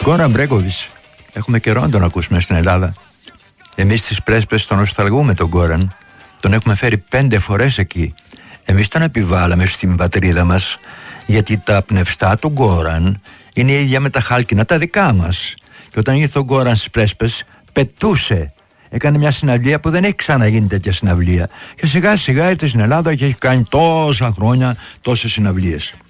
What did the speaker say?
Γκόραν Μπρέγκοβιτς, έχουμε καιρό να τον ακούσουμε στην Ελλάδα. Εμείς στις Πρέσπες τον νοσταλγούμε τον Γκόραν. Τον έχουμε φέρει 5 φορές εκεί. Εμείς τον επιβάλαμε στην πατρίδα μας, γιατί τα πνευστά του Γκόραν είναι η ίδια με τα χάλκινα τα δικά μας. Και όταν ήρθε ο Γκόραν στις Πρέσπες, πετούσε. Έκανε μια συναυλία που δεν έχει ξαναγίνει τέτοια συναυλία. Και σιγά σιγά ήρθε στην Ελλάδα και έχει κάνει τόσα χρόνια τόσες συναυλίες.